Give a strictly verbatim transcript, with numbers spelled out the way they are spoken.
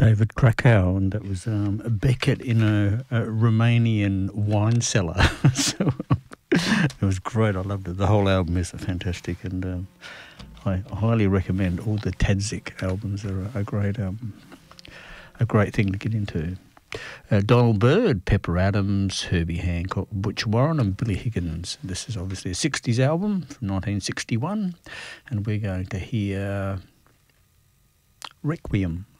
David Krakow, and that was um, a Beckett in a, a Romanian wine cellar. So it was great. I loved it. The whole album is fantastic, and um, I highly recommend all the Tadzik albums. They're a, a great, um, a great thing to get into. Uh, Donald Byrd, Pepper Adams, Herbie Hancock, Butch Warren and Billy Higgins. This is obviously a sixties album from nineteen sixty-one, and we're going to hear Requiem.